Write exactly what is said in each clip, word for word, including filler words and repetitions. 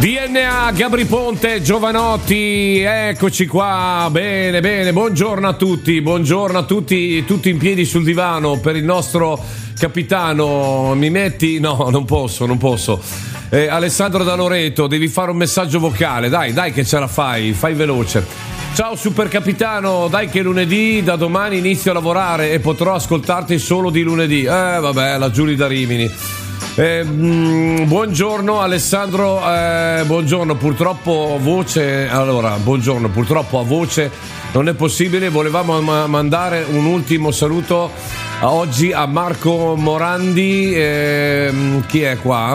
D N A, Gabri Ponte, Giovanotti, eccoci qua, bene, bene, buongiorno a tutti, buongiorno a tutti, tutti in piedi sul divano per il nostro capitano, mi metti? No, non posso, non posso. Eh, Alessandro da Loreto, devi fare un messaggio vocale, dai, dai che ce la fai, fai veloce. Ciao super capitano, dai che lunedì, da domani inizio a lavorare e potrò ascoltarti solo di lunedì. Eh vabbè, la Giulia da Rimini. Eh, mh, buongiorno Alessandro, eh, buongiorno, purtroppo voce, allora, buongiorno, purtroppo a voce non è possibile, volevamo ma- mandare un ultimo saluto a oggi a Marco Morandi, eh, chi è qua?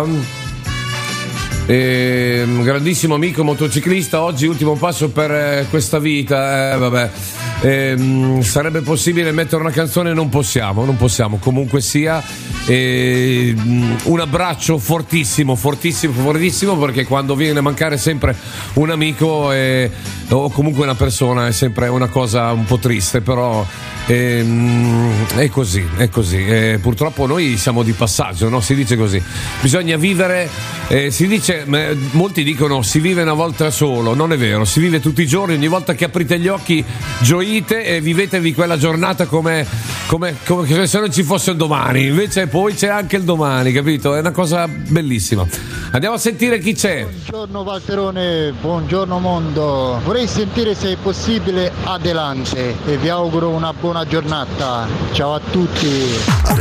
Eh, grandissimo amico motociclista, oggi ultimo passo per eh, questa vita, eh, vabbè. Eh, sarebbe possibile mettere una canzone, non possiamo, non possiamo, comunque sia eh, un abbraccio fortissimo, fortissimo, fortissimo, perché quando viene a mancare sempre un amico eh, o comunque una persona è sempre una cosa un po' triste, però eh, è così, è così. Eh, purtroppo noi siamo di passaggio, no? Si dice così, bisogna vivere, eh, si dice, molti dicono si vive una volta solo, non è vero, si vive tutti i giorni, ogni volta che aprite gli occhi gioite e vivetevi quella giornata come, come, come se non ci fosse il domani, invece poi c'è anche il domani, capito? È una cosa bellissima. Andiamo a sentire chi c'è. Buongiorno Valterone, buongiorno mondo, vorrei sentire se è possibile Adelante e vi auguro una buona giornata, ciao a tutti.